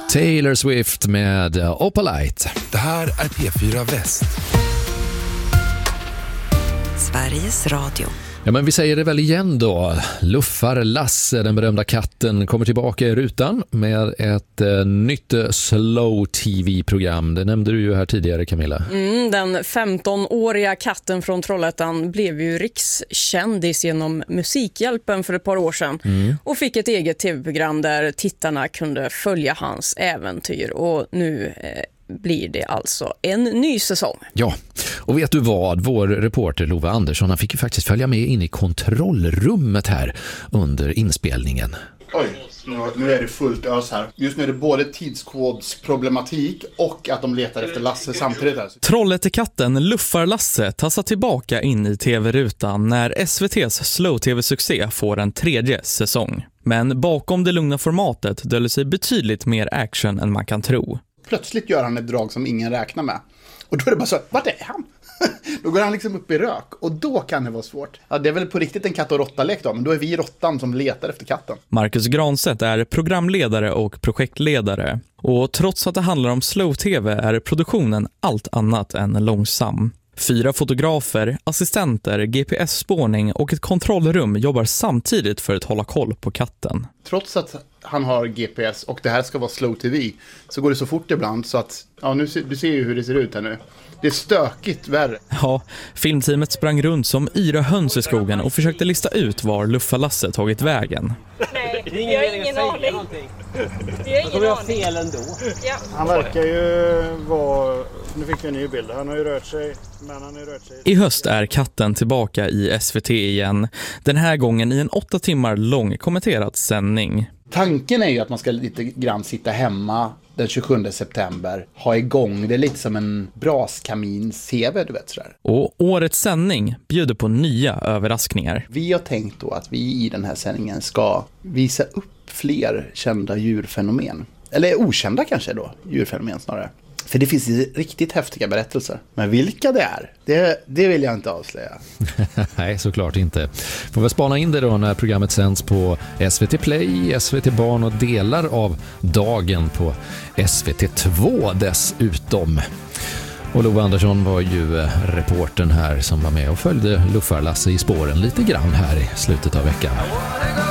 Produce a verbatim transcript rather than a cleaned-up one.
Taylor Swift med Opalite. Det här är P fyra Väst. Sveriges Radio. Ja, men vi säger det väl igen då. Luffar Lasse, den berömda katten, kommer tillbaka i rutan med ett eh, nytt slow-tv-program. Det nämnde du ju här tidigare, Camilla. Mm, den femtonåriga katten från Trollhättan blev ju rikskändis genom Musikhjälpen för ett par år sedan. Mm. Och fick ett eget tv-program där tittarna kunde följa hans äventyr. Och nu eh, blir det alltså en ny säsong. Ja, och vet du vad? Vår reporter Lova Andersson, han fick ju faktiskt följa med in i kontrollrummet här under inspelningen. Oj, nu är det fullt ös här. Just nu är det både tidskodsproblematik och att de letar efter Lasse samtidigt här. Trollhättekatten Luffar Lasse tassar tillbaka in i tv-rutan när S V T:s slow-tv-succé får en tredje säsong. Men bakom det lugna formatet döljer sig betydligt mer action än man kan tro. Plötsligt gör han ett drag som ingen räknar med. Och då är det bara så, vart är han? Då går han liksom upp i rök. Och då kan det vara svårt. Ja, det är väl på riktigt en katt- och råttalek då. Men då är vi råttan som letar efter katten. Marcus Granstedt är programledare och projektledare. Och trots att det handlar om slow-tv är produktionen allt annat än långsam. Fyra fotografer, assistenter, G P S-spårning och ett kontrollrum jobbar samtidigt för att hålla koll på katten. Trots att han har G P S och det här ska vara slow-tv så går det så fort ibland så att, ja, nu ser, du ser ju hur det ser ut här nu. Det är stökigt värre. Ja, filmteamet sprang runt som yra höns i skogen och försökte lista ut var Luffar Lasse tagit vägen. Nej, jag har ingen aning. Jag har ingen aning. Fel ändå. Ja. Han verkar ju vara... Nu fick vi en ny bild. Han har ju rört sig, men han har ju rört sig. I höst är katten tillbaka i S V T igen. Den här gången i en åtta timmar lång kommenterad sändning. Tanken är ju att man ska lite grann sitta hemma den tjugosjunde september, ha igång det lite som en braskamin-C V, du vet sådär. Och årets sändning bjuder på nya överraskningar. Vi har tänkt då att vi i den här sändningen ska visa upp fler kända djurfenomen. Eller okända kanske då, djurfenomen snarare. För det finns riktigt häftiga berättelser. Men vilka det är, det, det vill jag inte avslöja. Nej, såklart inte. Får vi spana in det då när programmet sänds på S V T Play, S V T Barn och delar av dagen på S V T två dessutom. Och Lova Andersson var ju reportern här som var med och följde Luffar Lasse i spåren lite grann här i slutet av veckan.